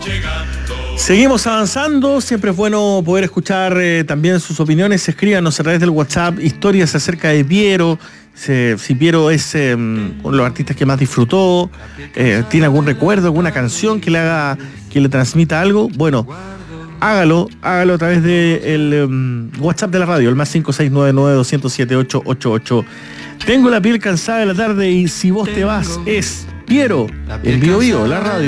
Seguimos avanzando, siempre es bueno poder escuchar también sus opiniones. Escríbanos a través del WhatsApp historias acerca de Piero, si Piero es uno de los artistas que más disfrutó, tiene algún recuerdo, alguna canción que le transmita algo. Bueno, hágalo a través del WhatsApp de la radio, el más 5699-207-888. Tengo la piel cansada de la tarde y si vos te vas es Piero, el Bio Bio, la radio.